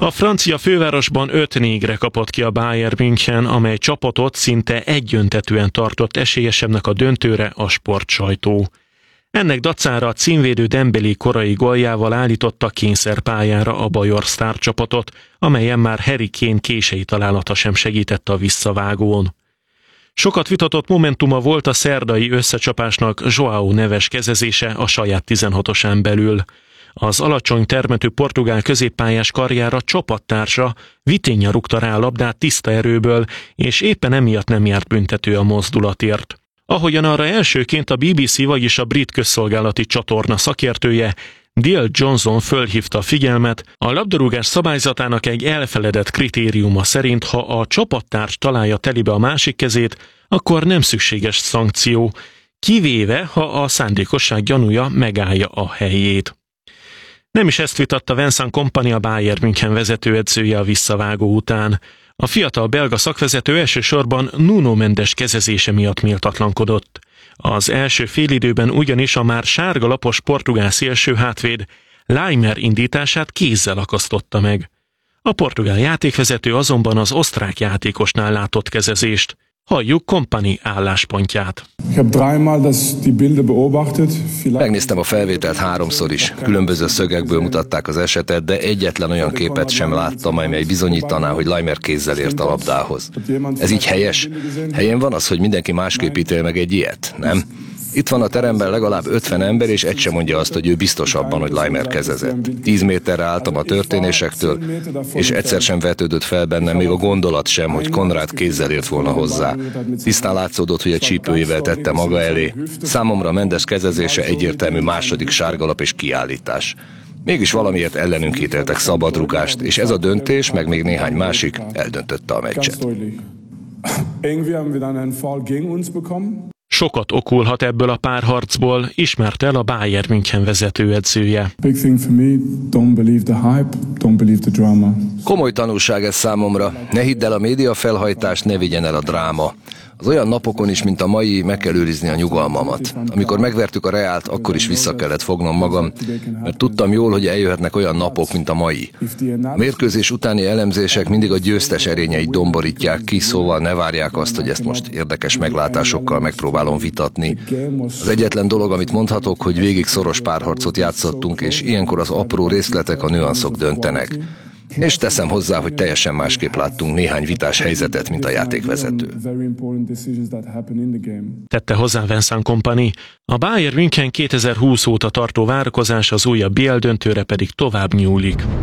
A francia fővárosban 5-4-re kapott ki a Bayern München, amely csapatot szinte egyöntetűen tartott esélyesebbnek a döntőre a sportsajtó. Ennek dacára a címvédő Dembélé korai góljával állította kényszerpályára a bajor sztárcsapatot, amelyen már Harry Kane kései találata sem segített a visszavágón. Sokat vitatott momentuma volt a szerdai összecsapásnak João Neves kezezése a saját 16-osán belül. Az alacsony termetű portugál középpályás karjára csapattársa Vitinha rúgta rá a labdát tiszta erőből, és éppen emiatt nem járt büntető a mozdulatért. Ahogyan arra elsőként a BBC, vagyis a brit közszolgálati csatorna szakértője, Dale Johnson fölhívta a figyelmet, a labdarúgás szabályzatának egy elfeledett kritériuma szerint, ha a csapattárs találja telibe a másik kezét, akkor nem szükséges szankció, kivéve, ha a szándékosság gyanúja megállja a helyét. Nem is ezt vitatta Vincent Kompany, a Bayern München vezetőedzője a visszavágó után. A fiatal belga szakvezető elsősorban Nuno Mendes kezezése miatt méltatlankodott. Az első félidőben ugyanis a már sárgalapos portugál szélső hátvéd Laimer indítását kézzel akasztotta meg. A portugál játékvezető azonban az osztrák játékosnál látott kezezést. Halljuk Kompany álláspontját. Megnéztem a felvételt 3-szor is. Különböző szögekből mutatták az esetet, de egyetlen olyan képet sem láttam, amely bizonyítaná, hogy Laimer kézzel ért a labdához. Ez így helyes? Helyen van az, hogy mindenki másképp ítél meg egy ilyet, nem? Itt van a teremben legalább 50 ember, és egy sem mondja azt, hogy ő biztos abban, hogy Laimer kezezett. 10 méterre álltam a történésektől, és egyszer sem vetődött fel bennem még a gondolat sem, hogy Konrád kézzel ért volna hozzá. Tisztán látszódott, hogy a csípőjével tette maga elé. Számomra Mendes kezezése egyértelmű második sárgalap és kiállítás. Mégis valamiért ellenünk ítéltek szabadrúgást, és ez a döntés, meg még néhány másik eldöntötte a meccset. Sokat okulhat ebből a párharcból, ismerte el a Bayern München vezetőedzője. Komoly tanulság ez számomra. Ne hidd el a média felhajtást, ne vigyen el a dráma. Az olyan napokon is, mint a mai, meg kell őrizni a nyugalmamat. Amikor megvertük a Reált, akkor is vissza kellett fognom magam, mert tudtam jól, hogy eljöhetnek olyan napok, mint a mai. A mérkőzés utáni elemzések mindig a győztes erényeit domborítják ki, szóval ne várják azt, hogy ezt most érdekes meglátásokkal megpróbálom vitatni. Az egyetlen dolog, amit mondhatok, hogy végig szoros párharcot játszottunk, és ilyenkor az apró részletek, a nüanszok döntenek. És teszem hozzá, hogy teljesen másképp láttunk néhány vitás helyzetet, mint a játékvezető. Tette hozzá Vincent Kompany. A Bayern München 2020 óta tartó várakozás az újabb BL döntőre pedig tovább nyúlik.